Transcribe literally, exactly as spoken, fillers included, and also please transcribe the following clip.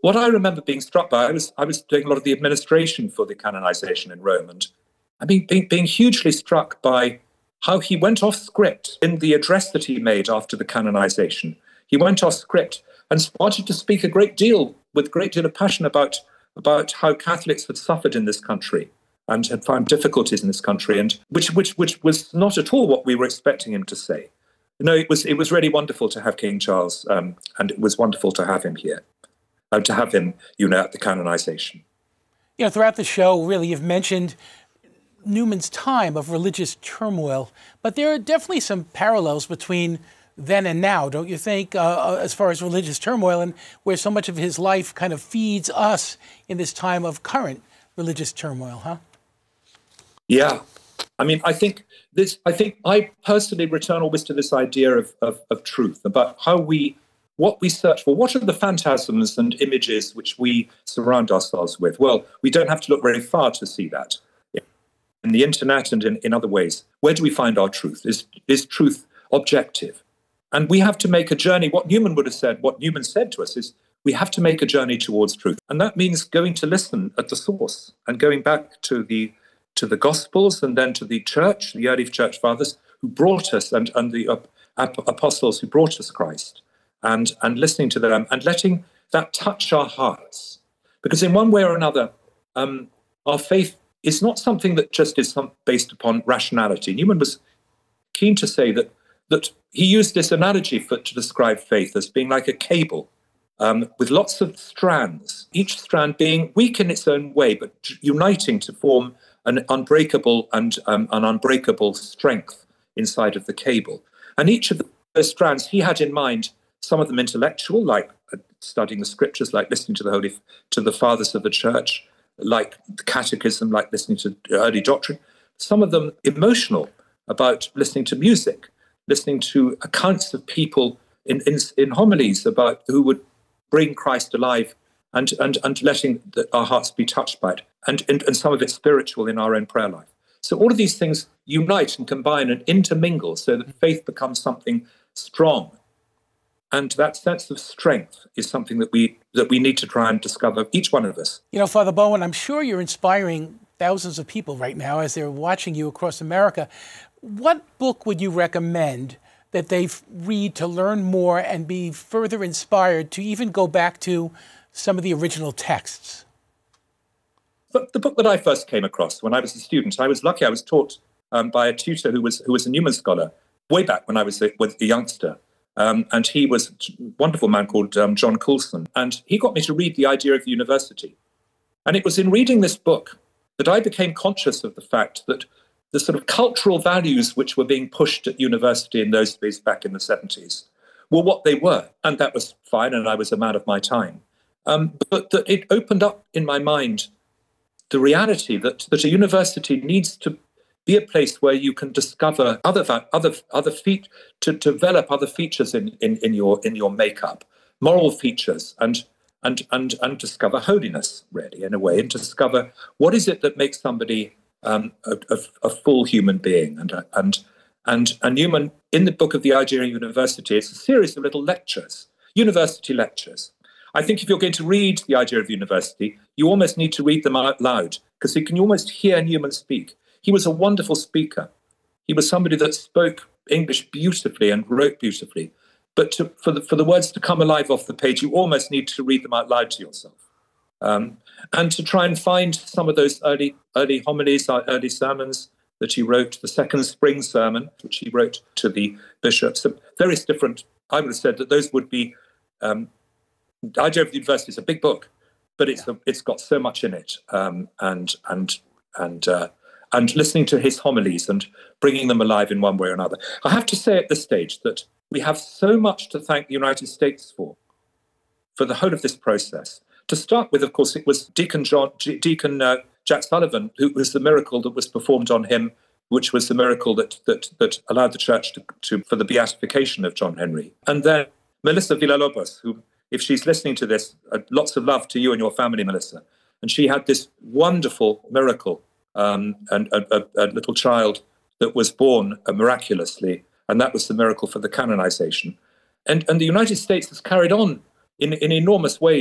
what I remember being struck by, I was I was doing a lot of the administration for the canonization in Rome, and I mean, being, being hugely struck by how he went off script in the address that he made after the canonization. He went off script and started to speak a great deal, with a great deal of passion about, about how Catholics had suffered in this country and had found difficulties in this country, and which which which was not at all what we were expecting him to say. No, it was it was really wonderful to have King Charles, um, and it was wonderful to have him here, uh, to have him, you know, at the canonization. You know, throughout the show, really, you've mentioned Newman's time of religious turmoil, but there are definitely some parallels between then and now, don't you think, uh, as far as religious turmoil, and where so much of his life kind of feeds us in this time of current religious turmoil, huh? Yeah. I mean, I think this, I think I personally return always to this idea of, of, of truth, about how we, what we search for. What are the phantasms and images which we surround ourselves with? Well, we don't have to look very far to see that. In the internet and in, in other ways, where do we find our truth? Is, is truth objective? And we have to make a journey. What Newman would have said, what Newman said to us is, we have to make a journey towards truth. And that means going to listen at the source and going back to the to the Gospels and then to the church, the early church fathers who brought us, and, and the uh, apostles who brought us Christ, and, and listening to them and letting that touch our hearts. Because in one way or another, um, our faith is not something that just is some, based upon rationality. Newman was keen to say that that he used this analogy for, to describe faith as being like a cable um, with lots of strands, each strand being weak in its own way, but uniting to form an unbreakable and um, an unbreakable strength inside of the cable. And each of those strands he had in mind, some of them intellectual, like uh, studying the scriptures, like listening to the holy, to the fathers of the church, like the catechism, like listening to early doctrine. Some of them emotional, about listening to music, listening to accounts of people in, in, in homilies about who would bring Christ alive, and and, and letting the, our hearts be touched by it, and, and, and some of it spiritual in our own prayer life. So all of these things unite and combine and intermingle so that faith becomes something strong. And that sense of strength is something that we that we need to try and discover, each one of us. You know, Father Bowen, I'm sure you're inspiring thousands of people right now as they're watching you across America. What book would you recommend that they read to learn more and be further inspired to even go back to some of the original texts? But the book that I first came across when I was a student, I was lucky. I was taught um, by a tutor who was who was a Newman scholar way back when I was a, was a youngster. Um, and he was a wonderful man called um, John Coulson. And he got me to read The Idea of the University. And it was in reading this book that I became conscious of the fact that the sort of cultural values which were being pushed at university in those days back in the seventies were what they were. And that was fine, and I was a man of my time. Um, but that it opened up in my mind the reality that, that a university needs to be a place where you can discover other other other feat to develop other features in, in, in your in your makeup, moral features, and and and and discover holiness, really, in a way, and to discover what is it that makes somebody um, a, a, a full human being. And and and and Newman, in the book of The Idea of University, it's a series of little lectures, university lectures. I think if you're going to read The Idea of University, you almost need to read them out loud, because you can almost hear Newman speak. He was a wonderful speaker. He was somebody that spoke English beautifully and wrote beautifully. But to, for, the, for the words to come alive off the page, you almost need to read them out loud to yourself. Um, and to try and find some of those early early homilies, early sermons that he wrote, the second spring sermon, which he wrote to the bishops, so various different, I would have said that those would be, um, The Idea of the University is a big book, but it's a, it's got so much in it. Um, and, and, and, uh, and listening to his homilies and bringing them alive in one way or another. I have to say at this stage that we have so much to thank the United States for, for the whole of this process. To start with, of course, it was Deacon John, Deacon uh, Jack Sullivan, who was the miracle that was performed on him, which was the miracle that that that allowed the church to, to for the beatification of John Henry. And then Melissa Villalobos, who, if she's listening to this, uh, lots of love to you and your family, Melissa. And she had this wonderful miracle. Um, and a, a, a little child that was born uh, miraculously, and that was the miracle for the canonization. And, and the United States has carried on in, in enormous ways